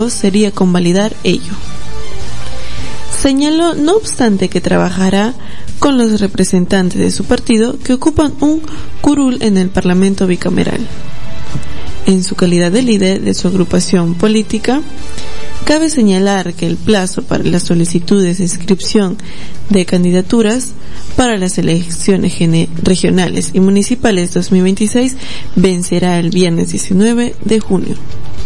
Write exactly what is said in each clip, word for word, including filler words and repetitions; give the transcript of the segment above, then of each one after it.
sería convalidar ello. Señaló, no obstante, que trabajará con los representantes de su partido que ocupan un curul en el Parlamento bicameral. En su calidad de líder de su agrupación política, cabe señalar que el plazo para las solicitudes de inscripción de candidaturas para las elecciones regionales y municipales dos mil veintiséis vencerá el viernes diecinueve de junio.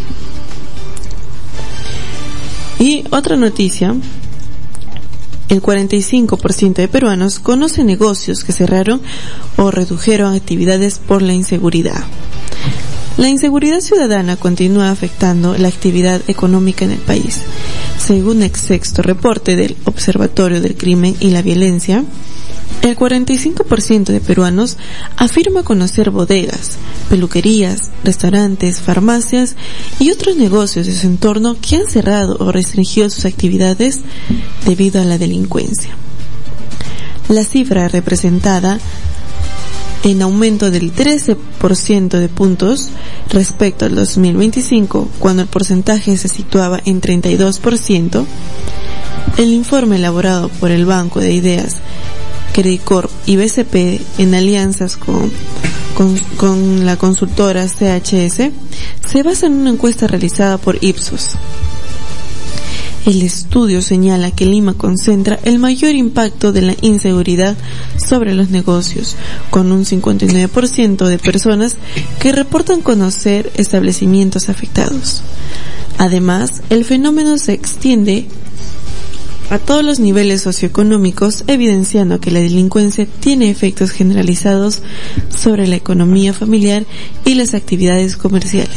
Y otra noticia: el cuarenta y cinco por ciento de peruanos conoce negocios que cerraron o redujeron actividades por la inseguridad. La inseguridad ciudadana continúa afectando la actividad económica en el país. Según el sexto reporte del Observatorio del Crimen y la Violencia, el cuarenta y cinco por ciento de peruanos afirma conocer bodegas, peluquerías, restaurantes, farmacias y otros negocios de su entorno que han cerrado o restringido sus actividades debido a la delincuencia. La cifra representada en aumento del trece por ciento de puntos respecto al dos mil veinticinco, cuando el porcentaje se situaba en treinta y dos por ciento, el informe elaborado por el Banco de Ideas, Credicorp y B C P en alianzas con, con, con la consultora C H S se basa en una encuesta realizada por Ipsos. El estudio señala que Lima concentra el mayor impacto de la inseguridad sobre los negocios, con un cincuenta y nueve por ciento de personas que reportan conocer establecimientos afectados. Además, el fenómeno se extiende a todos los niveles socioeconómicos, evidenciando que la delincuencia tiene efectos generalizados sobre la economía familiar y las actividades comerciales.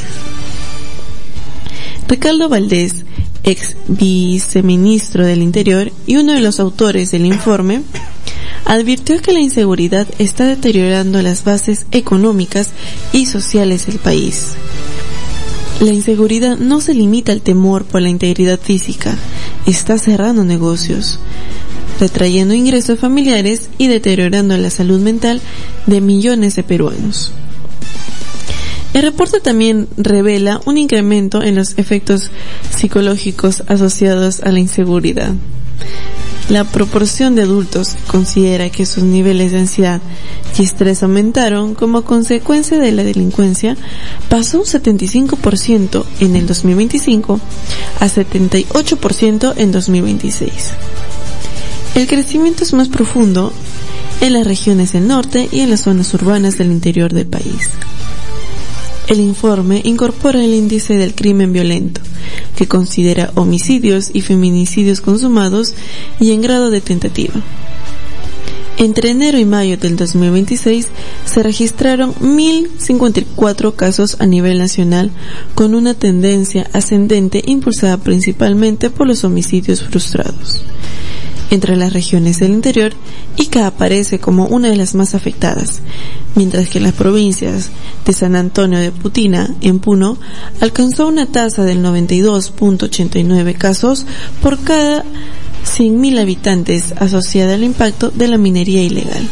Ricardo Valdés, ex viceministro del Interior y uno de los autores del informe, advirtió que la inseguridad está deteriorando las bases económicas y sociales del país. La inseguridad no se limita al temor por la integridad física, está cerrando negocios, retrayendo ingresos familiares y deteriorando la salud mental de millones de peruanos. El reporte también revela un incremento en los efectos psicológicos asociados a la inseguridad. La proporción de adultos que considera que sus niveles de ansiedad y estrés aumentaron como consecuencia de la delincuencia pasó un setenta y cinco por ciento en el dos mil veinticinco a setenta y ocho por ciento en dos mil veintiséis. El crecimiento es más profundo en las regiones del norte y en las zonas urbanas del interior del país. El informe incorpora el índice del crimen violento, que considera homicidios y feminicidios consumados y en grado de tentativa. Entre enero y mayo del dos mil veintiséis se registraron mil cincuenta y cuatro casos a nivel nacional, con una tendencia ascendente impulsada principalmente por los homicidios frustrados. Entre las regiones del interior, Ica aparece como una de las más afectadas, mientras que las provincias de San Antonio de Putina, en Puno, alcanzó una tasa del noventa y dos punto ochenta y nueve casos por cada cien mil habitantes asociada al impacto de la minería ilegal.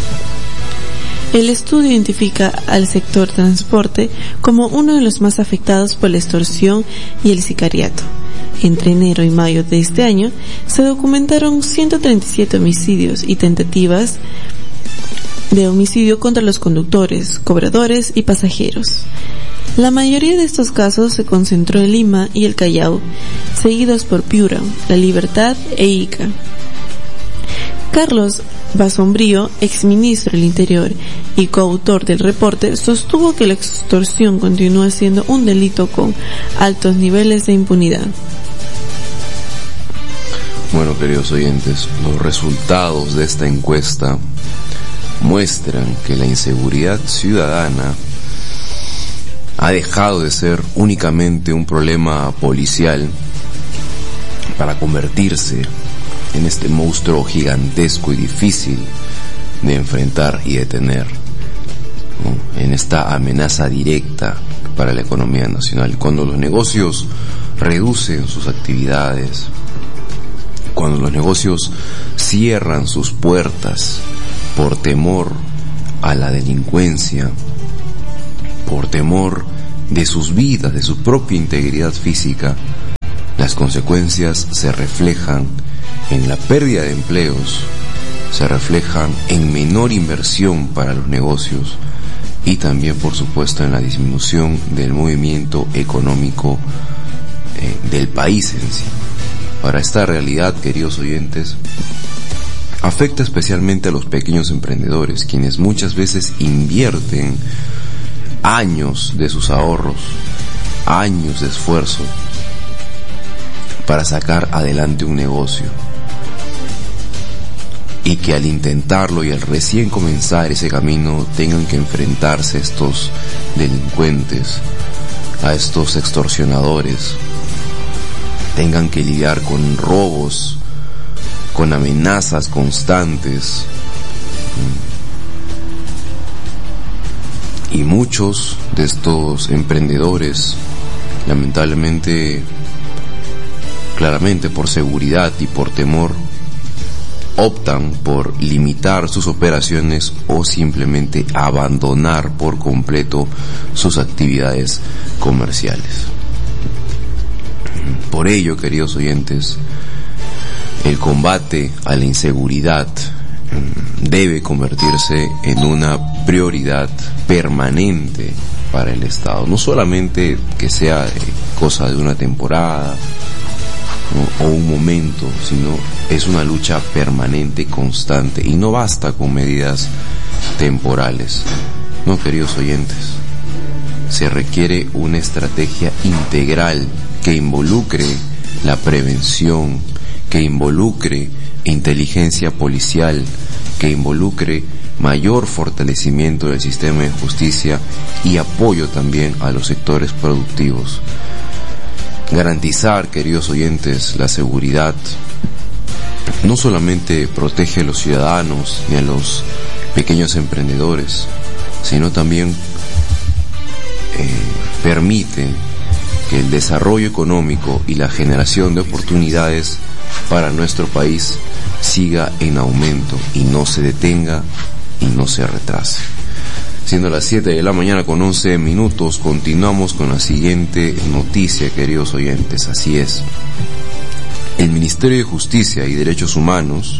El estudio identifica al sector transporte como uno de los más afectados por la extorsión y el sicariato. Entre enero y mayo de este año se documentaron ciento treinta y siete homicidios y tentativas de homicidio contra los conductores, cobradores y pasajeros. La mayoría de estos casos se concentró en Lima y el Callao, seguidos por Piura, La Libertad e Ica. Carlos Basombrío, exministro del Interior y coautor del reporte, sostuvo que la extorsión continúa siendo un delito con altos niveles de impunidad. Bueno, queridos oyentes, los resultados de esta encuesta muestran que la inseguridad ciudadana ha dejado de ser únicamente un problema policial para convertirse en este monstruo gigantesco y difícil de enfrentar y detener, ¿no?, en esta amenaza directa para la economía nacional. Cuando los negocios reducen sus actividades, cuando los negocios cierran sus puertas por temor a la delincuencia, por temor de sus vidas, de su propia integridad física, Las consecuencias se reflejan en la pérdida de empleos, se reflejan en menor inversión para los negocios y también, por supuesto, en la disminución del movimiento económico eh, del país en sí. Ahora, esta realidad, queridos oyentes, afecta especialmente a los pequeños emprendedores, quienes muchas veces invierten años de sus ahorros, años de esfuerzo para sacar adelante un negocio, y que al intentarlo y al recién comenzar ese camino tengan que enfrentarse a estos delincuentes, a estos extorsionadores, tengan que lidiar con robos, con amenazas constantes. Y muchos de estos emprendedores, lamentablemente, claramente por seguridad y por temor, optan por limitar sus operaciones o simplemente abandonar por completo sus actividades comerciales. Por ello, queridos oyentes, el combate a la inseguridad debe convertirse en una prioridad permanente para el Estado. No solamente que sea cosa de una temporada, ¿no?, o un momento, sino es una lucha permanente, constante, y no basta con medidas temporales. No, queridos oyentes, se requiere una estrategia integral que involucre la prevención, que involucre inteligencia policial, que involucre mayor fortalecimiento del sistema de justicia y apoyo también a los sectores productivos. Garantizar, queridos oyentes, la seguridad no solamente protege a los ciudadanos ni a los pequeños emprendedores, sino también eh, permite que el desarrollo económico y la generación de oportunidades para nuestro país siga en aumento y no se detenga y no se retrase. Siendo las siete de la mañana con once minutos, continuamos con la siguiente noticia, queridos oyentes. Así es, el Ministerio de Justicia y Derechos Humanos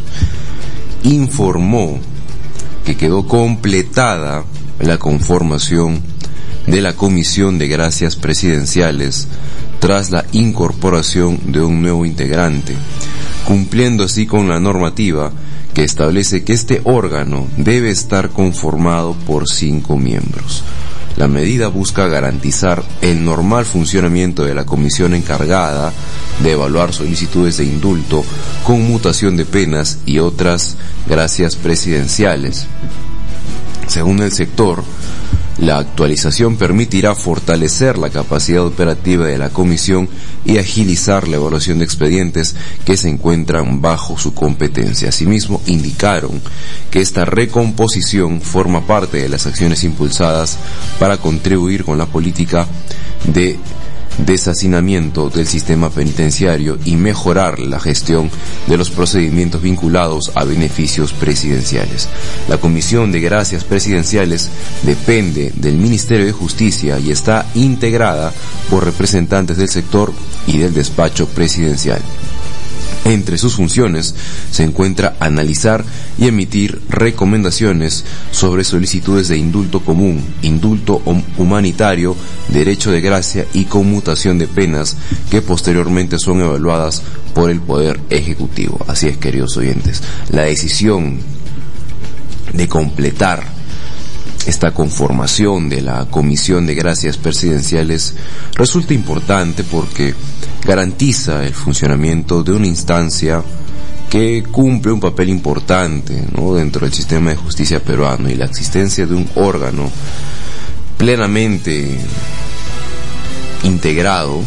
informó que quedó completada la conformación de la Comisión de Gracias Presidenciales tras la incorporación de un nuevo integrante, cumpliendo así con la normativa que establece que este órgano debe estar conformado por cinco miembros. La medida busca garantizar el normal funcionamiento de la comisión encargada de evaluar solicitudes de indulto, conmutación de penas y otras gracias presidenciales. Según el sector, la actualización permitirá fortalecer la capacidad operativa de la comisión y agilizar la evaluación de expedientes que se encuentran bajo su competencia. Asimismo, indicaron que esta recomposición forma parte de las acciones impulsadas para contribuir con la política de deshacinamiento del sistema penitenciario y mejorar la gestión de los procedimientos vinculados a beneficios presidenciales. La Comisión de Gracias Presidenciales depende del Ministerio de Justicia y está integrada por representantes del sector y del despacho presidencial. Entre sus funciones se encuentra analizar y emitir recomendaciones sobre solicitudes de indulto común, indulto humanitario, derecho de gracia y conmutación de penas que posteriormente son evaluadas por el Poder Ejecutivo. Así es, queridos oyentes, la decisión de completar esta conformación de la Comisión de Gracias Presidenciales resulta importante porque garantiza el funcionamiento de una instancia que cumple un papel importante, ¿no?, dentro del sistema de justicia peruano, y la existencia de un órgano plenamente integrado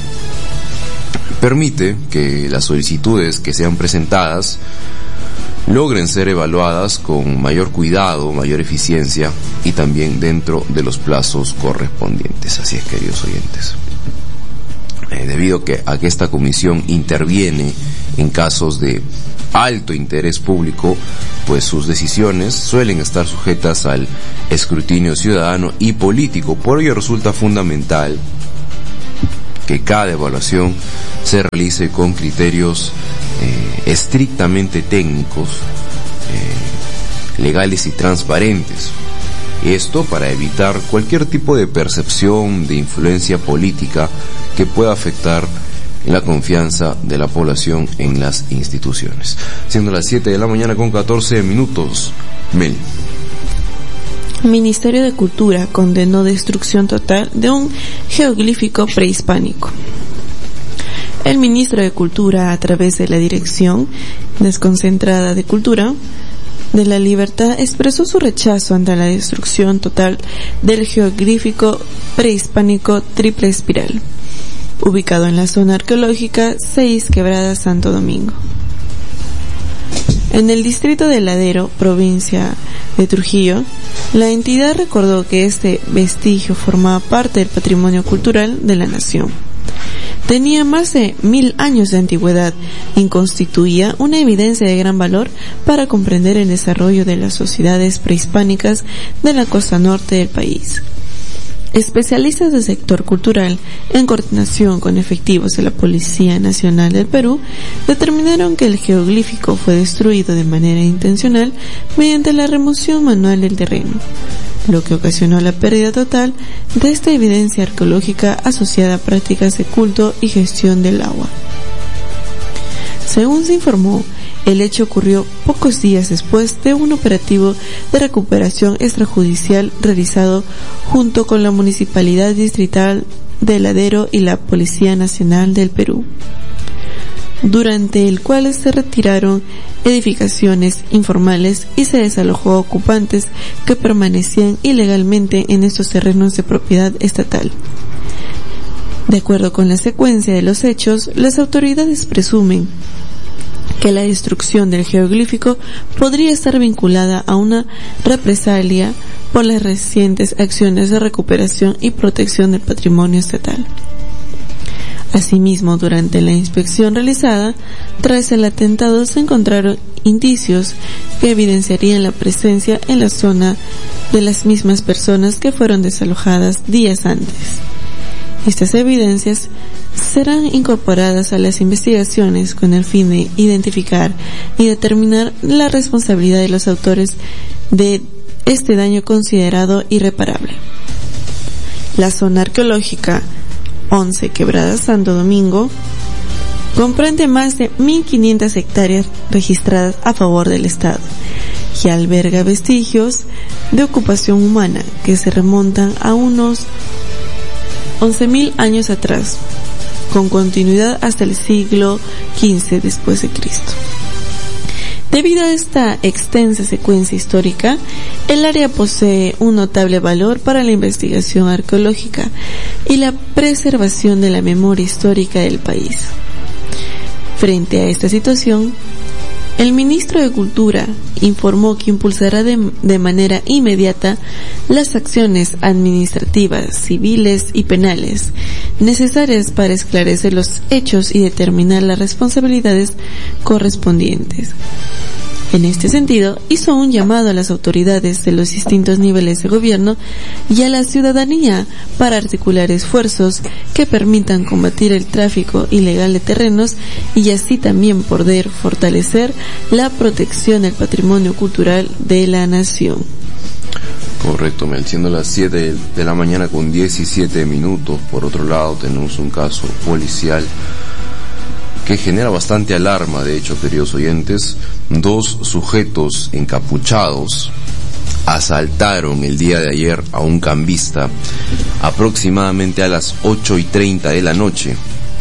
permite que las solicitudes que sean presentadas logren ser evaluadas con mayor cuidado, mayor eficiencia y también dentro de los plazos correspondientes. Así es, queridos oyentes. Eh, debido que, a que esta comisión interviene en casos de alto interés público, pues sus decisiones suelen estar sujetas al escrutinio ciudadano y político. Por ello resulta fundamental que cada evaluación se realice con criterios eh, estrictamente técnicos, eh, legales y transparentes. Esto para evitar cualquier tipo de percepción de influencia política que pueda afectar la confianza de la población en las instituciones. Siendo las siete de la mañana con catorce minutos, Mel. Ministerio de Cultura condenó destrucción total de un geoglífico prehispánico. El ministro de Cultura, a través de la Dirección Desconcentrada de Cultura de la Libertad, expresó su rechazo ante la destrucción total del geoglífico prehispánico Triple Espiral, ubicado en la zona arqueológica Seis Quebradas, Santo Domingo. En el distrito de Ladero, provincia de Trujillo, la entidad recordó que este vestigio formaba parte del patrimonio cultural de la nación. Tenía más de mil años de antigüedad y constituía una evidencia de gran valor para comprender el desarrollo de las sociedades prehispánicas de la costa norte del país. Especialistas del sector cultural, en coordinación con efectivos de la Policía Nacional del Perú, determinaron que el geoglífico fue destruido de manera intencional mediante la remoción manual del terreno, lo que ocasionó la pérdida total de esta evidencia arqueológica asociada a prácticas de culto y gestión del agua. Según se informó, el hecho ocurrió pocos días después de un operativo de recuperación extrajudicial realizado junto con la Municipalidad Distrital de Ladero y la Policía Nacional del Perú, durante el cual se retiraron edificaciones informales y se desalojó a ocupantes que permanecían ilegalmente en estos terrenos de propiedad estatal. De acuerdo con la secuencia de los hechos, las autoridades presumen que la destrucción del geoglífico podría estar vinculada a una represalia por las recientes acciones de recuperación y protección del patrimonio estatal. Asimismo, durante la inspección realizada, tras el atentado se encontraron indicios que evidenciarían la presencia en la zona de las mismas personas que fueron desalojadas días antes. Estas evidencias serán incorporadas a las investigaciones con el fin de identificar y determinar la responsabilidad de los autores de este daño considerado irreparable. La zona arqueológica once Quebradas, Santo Domingo, comprende más de mil quinientas hectáreas registradas a favor del Estado y alberga vestigios de ocupación humana que se remontan a unos once mil años atrás, con continuidad hasta el siglo quince después de Cristo. Debido a esta extensa secuencia histórica, el área posee un notable valor para la investigación arqueológica y la preservación de la memoria histórica del país. Frente a esta situación, el ministro de Cultura informó que impulsará de, de manera inmediata las acciones administrativas, civiles y penales necesarias para esclarecer los hechos y determinar las responsabilidades correspondientes. En este sentido, hizo un llamado a las autoridades de los distintos niveles de gobierno y a la ciudadanía para articular esfuerzos que permitan combatir el tráfico ilegal de terrenos y así también poder fortalecer la protección del patrimonio cultural de la nación. Correcto, Mel, siendo las siete de la mañana con diecisiete minutos. Por otro lado, tenemos un caso policial que genera bastante alarma. De hecho, queridos oyentes, dos sujetos encapuchados asaltaron el día de ayer a un cambista aproximadamente a las ocho y treinta de la noche.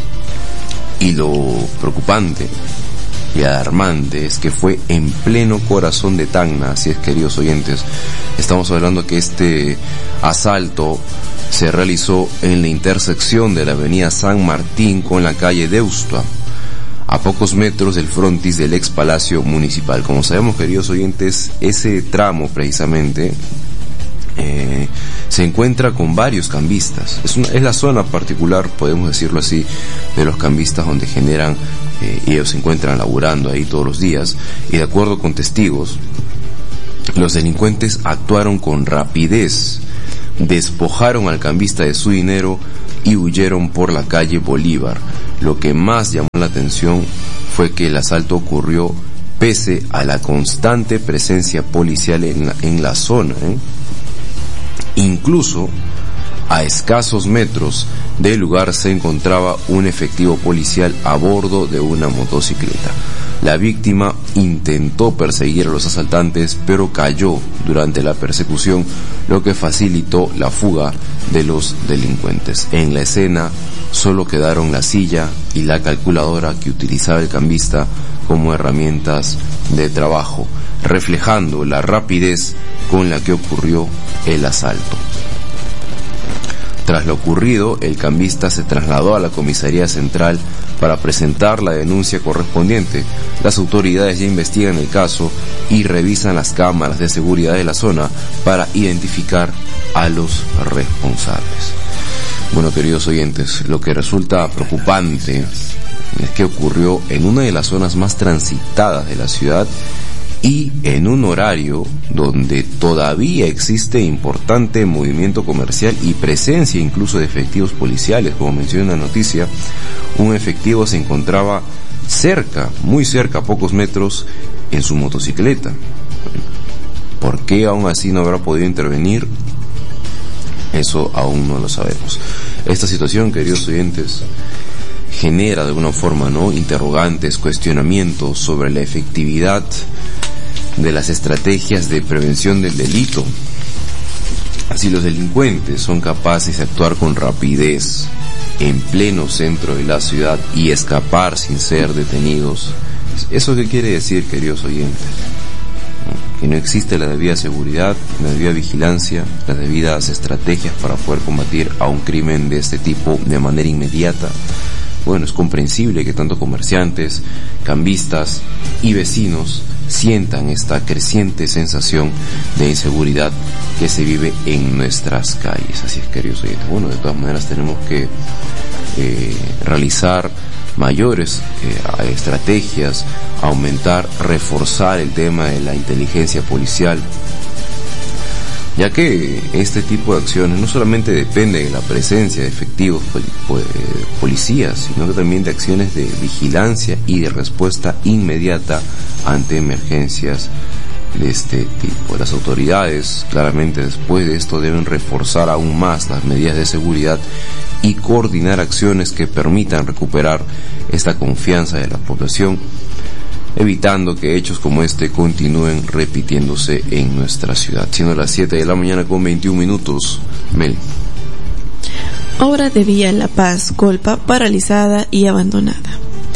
Y lo preocupante y alarmante es que fue en pleno corazón de Tacna. Así es, queridos oyentes, estamos hablando que este asalto se realizó en la intersección de la avenida San Martín con la calle Deustua, a pocos metros del frontis del ex Palacio Municipal. Como sabemos, queridos oyentes, ese tramo precisamente eh, se encuentra con varios cambistas. Es, una, es la zona particular, podemos decirlo así, de los cambistas donde generan, eh, y ellos se encuentran laburando ahí todos los días, y de acuerdo con testigos, los delincuentes actuaron con rapidez, despojaron al cambista de su dinero, y huyeron por la calle Bolívar. Lo que más llamó la atención fue que el asalto ocurrió pese a la constante presencia policial en la, en la zona, ¿eh? Incluso a escasos metros del lugar se encontraba un efectivo policial a bordo de una motocicleta. La víctima intentó perseguir a los asaltantes, pero cayó durante la persecución, lo que facilitó la fuga de los delincuentes. En la escena solo quedaron la silla y la calculadora que utilizaba el cambista como herramientas de trabajo, reflejando la rapidez con la que ocurrió el asalto. Tras lo ocurrido, el cambista se trasladó a la comisaría central para presentar la denuncia correspondiente. Las autoridades ya investigan el caso y revisan las cámaras de seguridad de la zona para identificar a los responsables. Bueno, queridos oyentes, lo que resulta preocupante es que ocurrió en una de las zonas más transitadas de la ciudad y en un horario donde todavía existe importante movimiento comercial y presencia incluso de efectivos policiales. Como menciona la noticia, un efectivo se encontraba cerca, muy cerca, a pocos metros, en su motocicleta. ¿Por qué aún así no habrá podido intervenir? Eso aún no lo sabemos. Esta situación, queridos oyentes, genera de alguna forma, ¿no?, interrogantes, cuestionamientos sobre la efectividad de las estrategias de prevención del delito. Si los delincuentes son capaces de actuar con rapidez en pleno centro de la ciudad y escapar sin ser detenidos, ¿eso qué quiere decir, queridos oyentes? Que no existe la debida seguridad, la debida vigilancia, las debidas estrategias para poder combatir a un crimen de este tipo de manera inmediata. Bueno, es comprensible que tanto comerciantes, cambistas y vecinos sientan esta creciente sensación de inseguridad que se vive en nuestras calles. Así es, queridos oyentes. Bueno, de todas maneras tenemos que eh, realizar mayores eh, estrategias, aumentar, reforzar el tema de la inteligencia policial, ya que este tipo de acciones no solamente depende de la presencia de efectivos pol- policías, sino que también de acciones de vigilancia y de respuesta inmediata ante emergencias de este tipo. Las autoridades, claramente, después de esto deben reforzar aún más las medidas de seguridad y coordinar acciones que permitan recuperar esta confianza de la población, evitando que hechos como este continúen repitiéndose en nuestra ciudad. Siendo las siete de la mañana con veintiún minutos, Mel. Obra de vía La Paz, Colpa, paralizada y abandonada.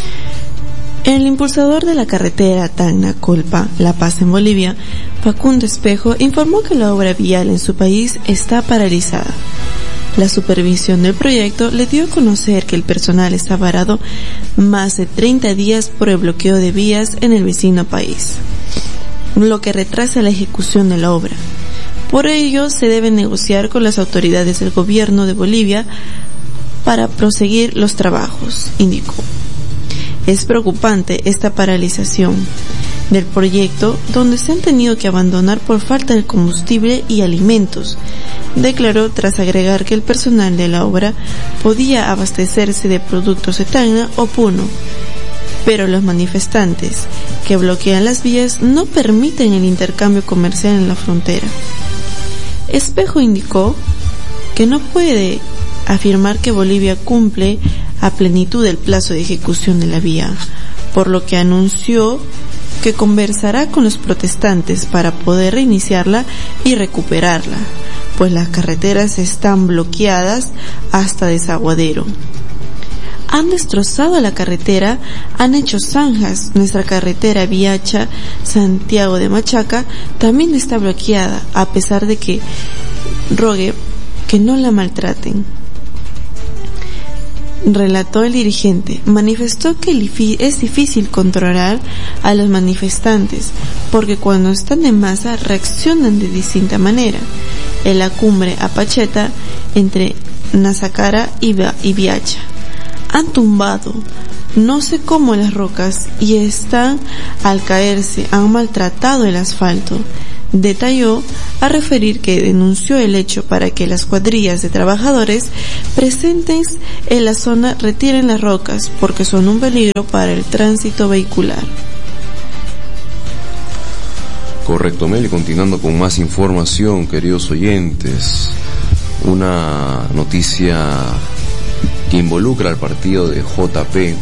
El impulsador de la carretera Tacna-Colpa, La Paz en Bolivia, Facundo Espejo, informó que la obra vial en su país está paralizada. La supervisión del proyecto le dio a conocer que el personal está varado más de treinta días por el bloqueo de vías en el vecino país, lo que retrasa la ejecución de la obra. Por ello, se debe negociar con las autoridades del gobierno de Bolivia para proseguir los trabajos, indicó. Es preocupante esta paralización del proyecto, donde se han tenido que abandonar por falta de combustible y alimentos, declaró, tras agregar que el personal de la obra podía abastecerse de productos de Tacna o Puno, pero los manifestantes que bloquean las vías no permiten el intercambio comercial en la frontera. Espejo indicó que no puede afirmar que Bolivia cumple a plenitud el plazo de ejecución de la vía, por lo que anunció que conversará con los protestantes para poder reiniciarla y recuperarla, pues las carreteras están bloqueadas hasta Desaguadero. Han destrozado la carretera, han hecho zanjas. Nuestra carretera Viacha Santiago de Machaca también está bloqueada, a pesar de que rogue que no la maltraten, relató el dirigente. Manifestó que es difícil controlar a los manifestantes porque cuando están en masa reaccionan de distinta manera. En la cumbre Apacheta, entre Nazacara y Viacha, han tumbado no sé cómo las rocas y están al caerse, han maltratado el asfalto. detalló a referir que denunció el hecho para que las cuadrillas de trabajadores presentes en la zona retiren las rocas porque son un peligro para el tránsito vehicular. Correcto, Meli, continuando con más información, queridos oyentes, una noticia que involucra al partido de J P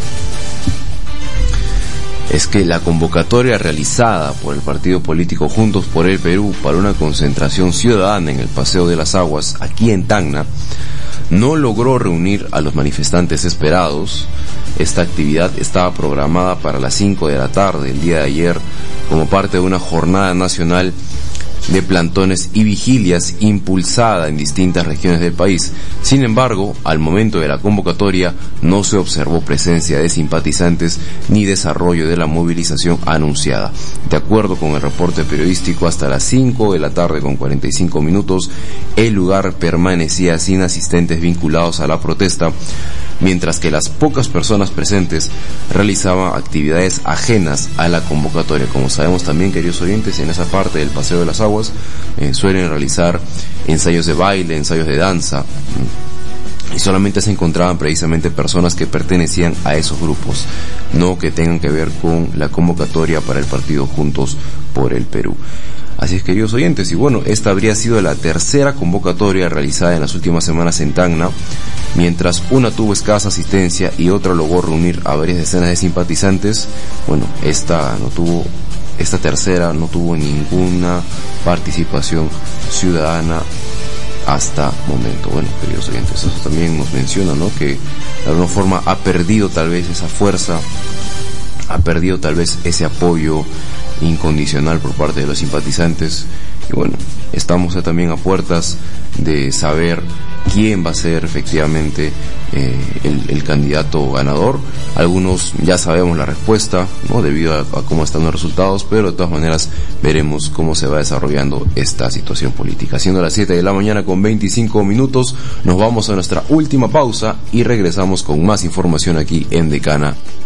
es que la convocatoria realizada por el partido político Juntos por el Perú para una concentración ciudadana en el Paseo de las Aguas, aquí en Tacna, no logró reunir a los manifestantes esperados. Esta actividad estaba programada para las cinco de la tarde el día de ayer como parte de una jornada nacional de plantones y vigilias impulsada en distintas regiones del país. Sin embargo, al momento de la convocatoria no se observó presencia de simpatizantes ni desarrollo de la movilización anunciada. De acuerdo con el reporte periodístico, hasta las cinco de la tarde con cuarenta y cinco minutos, el lugar permanecía sin asistentes vinculados a la protesta, mientras que las pocas personas presentes realizaban actividades ajenas a la convocatoria. Como sabemos también, queridos oyentes, en esa parte del Paseo de las Aguas eh, suelen realizar ensayos de baile, ensayos de danza, y solamente se encontraban precisamente personas que pertenecían a esos grupos, no que tengan que ver con la convocatoria para el partido Juntos por el Perú. Así es, queridos oyentes, y bueno, esta habría sido la tercera convocatoria realizada en las últimas semanas en Tacna, mientras una tuvo escasa asistencia y otra logró reunir a varias decenas de simpatizantes. Bueno, esta no tuvo, esta tercera no tuvo ninguna participación ciudadana hasta momento. Bueno, queridos oyentes, eso también nos menciona, ¿no?, que de alguna forma ha perdido tal vez esa fuerza, ha perdido tal vez ese apoyo incondicional por parte de los simpatizantes. Y bueno, estamos también a puertas de saber quién va a ser efectivamente eh, el, el candidato ganador. Algunos ya sabemos la respuesta, ¿no?, debido a, a cómo están los resultados, pero de todas maneras veremos cómo se va desarrollando esta situación política. Siendo las siete de la mañana con veinticinco minutos, nos vamos a nuestra última pausa y regresamos con más información aquí en Decana